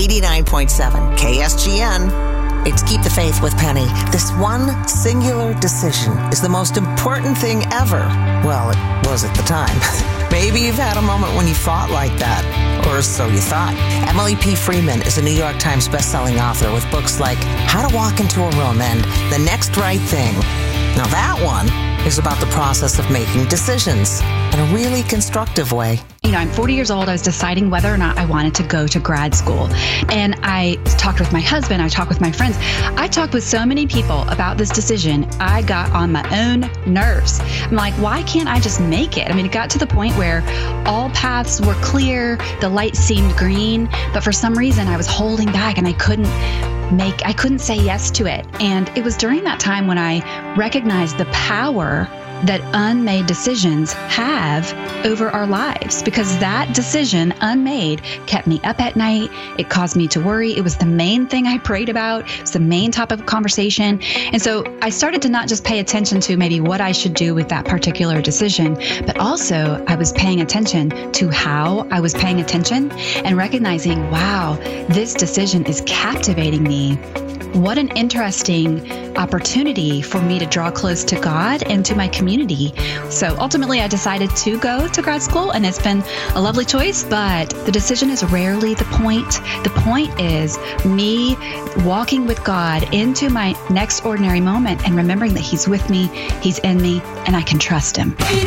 89.7 KSGN. It's Keep the Faith with Penny. This one singular decision is the most important thing ever. Well, it was at the time. Maybe you've had a moment when you thought like that, or so you thought. Emily P. Freeman is a New York Times bestselling author with books like How to Walk into a Room and The Next Right Thing. Now that one is about the process of making decisions in a really constructive way. I'm 40 years old. I was deciding whether or not I wanted to go to grad school. And I talked with my husband. I talked with my friends. I talked with so many people about this decision. I got on my own nerves. I'm like, why can't I just make it? I mean, it got to the point where all paths were clear. The light seemed green. But for some reason, I was holding back and I couldn't say yes to it. And it was during that time when I recognized the power that unmade decisions have over our lives, because that decision, unmade, kept me up at night. It caused me to worry. It was the main thing I prayed about. It's the main topic of conversation. And so I started to not just pay attention to maybe what I should do with that particular decision, but also I was paying attention to how I was paying attention and recognizing, wow, this decision is captivating me. What an interesting opportunity for me to draw close to God and to my community. So ultimately, I decided to go to grad school, and it's been a lovely choice, but the decision is rarely the point. The point is me walking with God into my next ordinary moment and remembering that He's with me, He's in me, and I can trust Him.